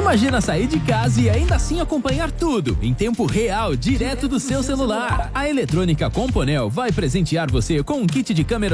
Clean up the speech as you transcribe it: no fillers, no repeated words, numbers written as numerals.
Imagina sair de casa e ainda assim acompanhar tudo em tempo real, direto do seu celular. A Eletrônica Componel vai presentear você com um kit de câmera